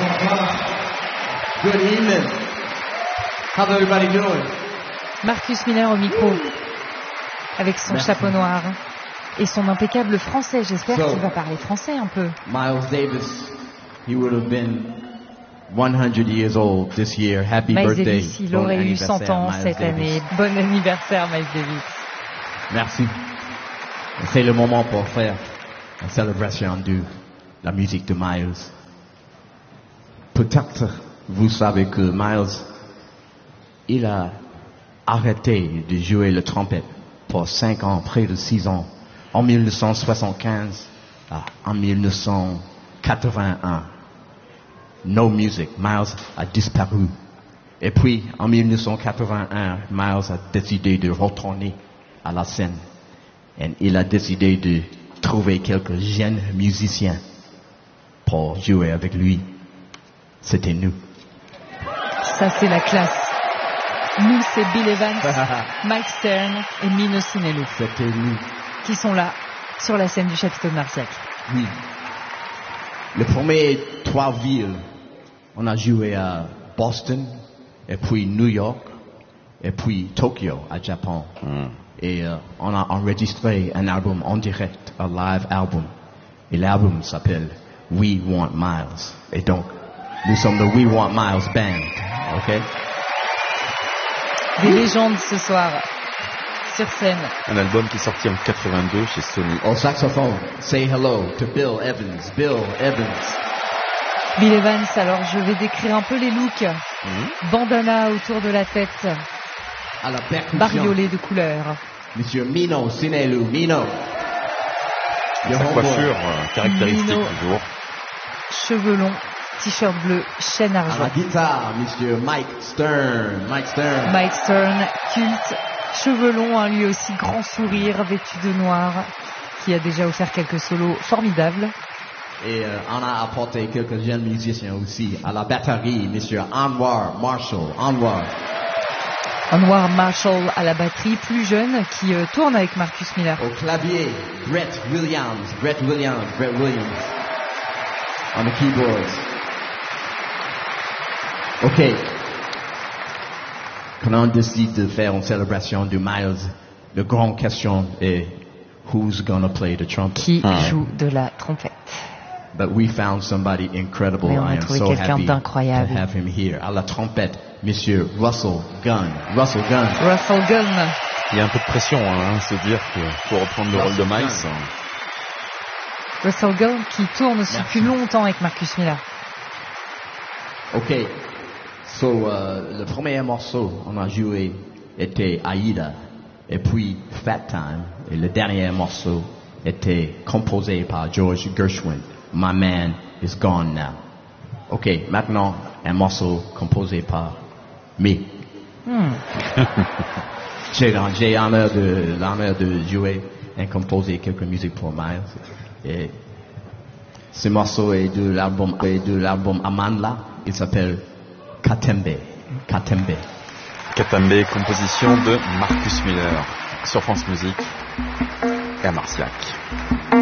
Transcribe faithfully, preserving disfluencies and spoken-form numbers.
Good evening. How's everybody doing? Marcus Miller au micro, avec son Merci. chapeau noir et son impeccable français. J'espère So, qu'il va parler français un peu. Miles Davis, he would have been one hundred years old this year. Happy Miles birthday. Davis, il Bon aurait eu cent anniversaire, ans Miles cette Davis. année. Bon anniversaire, Miles Davis. Merci. C'est le moment pour faire une célébration de la musique de Miles. Peut-être vous savez que Miles, il a arrêté de jouer le trompette pour cinq ans, près de six ans, en mille neuf cent soixante-quinze à en mille neuf cent quatre-vingt-un. No music, Miles a disparu. Et puis, en mille neuf cent quatre-vingt-un, Miles a décidé de retourner à la scène. Et il a décidé de trouver quelques jeunes musiciens pour jouer avec lui. C'était nous. Ça, c'est la classe. Nous, c'est Bill Evans, Mike Stern et Mino Sinello C'était nous. qui sont là sur la scène du chapiteau de Marciac. Oui. Les premières trois villes, on a joué à Boston, et puis New York, et puis Tokyo, à Japon. Mm. Et euh, on a enregistré un album en direct, un live album. Et l'album s'appelle We Want Miles. Et donc, nous sommes le We Want Miles Band. OK? Des légendes ce soir, sur scène. Un album qui est sorti en quatre-vingt-deux chez Sony. Au saxophone, say hello to Bill Evans. Bill Evans. Bill Evans, alors je vais décrire un peu les looks. Mm. Bandana autour de la tête, À la percussion, bariolé de couleurs. Monsieur Mino Sinello. Mino. Your Sa homeboy. coiffure euh, caractéristique Mino. toujours. Cheveux longs, t-shirt bleu, chaîne À argent. la guitare, Monsieur Mike Stern. Mike Stern. Mike Stern, culte, cheveux longs, hein, lui aussi grand sourire, vêtu de noir, qui a déjà offert quelques solos formidables. Et euh, on a apporté quelques jeunes musiciens aussi. À la batterie, Monsieur Anwar Marshall. Anwar. Anwar Marshall à la batterie, plus jeune, qui euh, tourne avec Marcus Miller. Au clavier, Brett Williams. Brett Williams. Brett Williams. On the keyboards. OK. Quand on décide de faire une célébration de Miles, la grande question est who's gonna play the trumpet? Qui Ah. joue de la trompette. But we found somebody incredible. Mais on a I am trouvé so quelqu'un happy d'incroyable. to have him here. À la trompette, Monsieur Russell Gunn. Russell Gunn. Russell Gunn. Il y a un peu de pression, hein, se dire qu'il faut reprendre le rôle de Miles. Russell Gunn qui tourne aussi Merci. depuis longtemps avec Marcus Miller. OK. So, euh, le premier morceau on a joué était Aïda. Et puis Fat Time. Et le dernier morceau était composé par George Gershwin. My Man is Gone Now. OK. Maintenant, un morceau composé par me. Hmm. J'ai j'ai l'honneur de, l'honneur de jouer et composer quelques musiques pour Miles. Et ce morceau est de l'album, est de l'album Amandla. Il s'appelle Katembe. Katembe. Katambe, composition de Marcus Miller sur France Musique et à Marciac.